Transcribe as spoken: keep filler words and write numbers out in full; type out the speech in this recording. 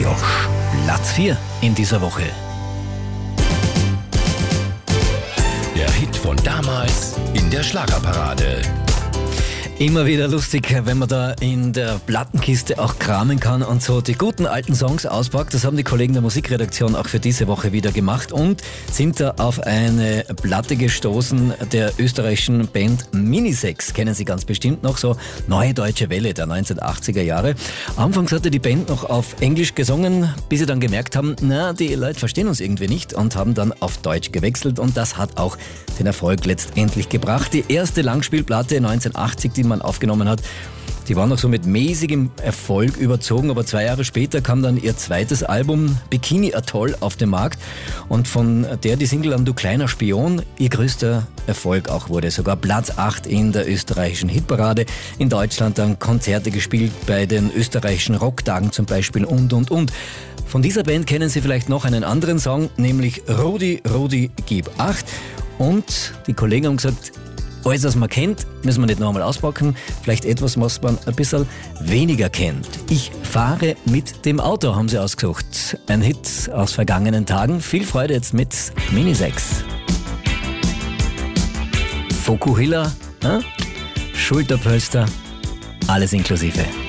Josh. Platz vier in dieser Woche. Der Hit von damals in der Schlagerparade. Immer wieder lustig, wenn man da in der Plattenkiste auch kramen kann und so die guten alten Songs auspackt. Das haben die Kollegen der Musikredaktion auch für diese Woche wieder gemacht und sind da auf eine Platte gestoßen der österreichischen Band Minisex. Kennen Sie ganz bestimmt noch, so Neue Deutsche Welle der neunzehnhundertachtziger Jahre. Anfangs hatte die Band noch auf Englisch gesungen, bis sie dann gemerkt haben, na, die Leute verstehen uns irgendwie nicht und haben dann auf Deutsch gewechselt und das hat auch den Erfolg letztendlich gebracht. Die erste Langspielplatte neunzehnhundertachtzig, die man aufgenommen hat, die war noch so mit mäßigem Erfolg überzogen, aber zwei Jahre später kam dann ihr zweites Album Bikini Atoll auf den Markt und von der die Single an Du kleiner Spion ihr größter Erfolg auch wurde. Sogar Platz acht in der österreichischen Hitparade, in Deutschland dann Konzerte gespielt, bei den österreichischen Rocktagen zum Beispiel und und und. Von dieser Band kennen Sie vielleicht noch einen anderen Song, nämlich Rudi, Rudi, gib acht. Und die Kollegen haben gesagt, alles, was man kennt, müssen wir nicht nochmal auspacken. Vielleicht etwas, was man ein bisschen weniger kennt. Ich fahre mit dem Auto, haben sie ausgesucht. Ein Hit aus vergangenen Tagen. Viel Freude jetzt mit Minisex. Fokuhila, äh? Schulterpölster, alles inklusive.